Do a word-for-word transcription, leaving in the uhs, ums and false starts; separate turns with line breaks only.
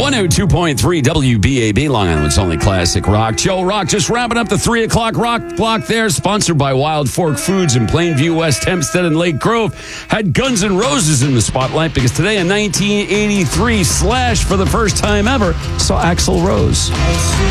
one oh two point three W B A B, Long Island's only classic rock. Joe Rock just wrapping up the three o'clock rock block there, sponsored by Wild Fork Foods in Plainview, West Hempstead, and Lake Grove. Had Guns N' Roses in the spotlight because today in nineteen eighty-three, Slash, for the first time ever, saw Axl Rose.